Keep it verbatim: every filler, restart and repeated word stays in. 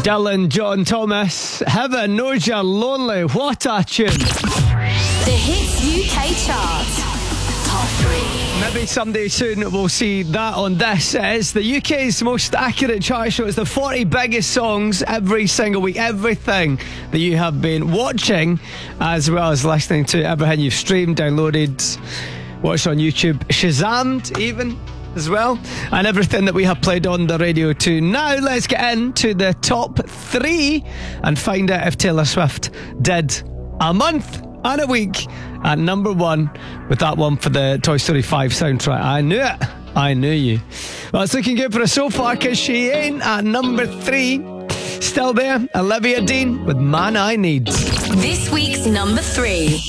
Dylan, John Thomas, Heaven Knows You're Lonely. What a tune. The Hits U K Chart. Top three. Maybe someday soon we'll see that on this. It is the U K's most accurate chart show. It's the forty biggest songs every single week. Everything that you have been watching, as well as listening to, everything you've streamed, downloaded, watched on YouTube, Shazammed even as well, and everything that we have played on the radio too. Now let's get into the top three and find out if Taylor Swift did a month and a week at number one with that one for the Toy Story five soundtrack. I knew it. I knew you. Well, it's looking good for us so far, because she ain't at number three. Still there, Olivia Dean with Man I Need. This week's number three.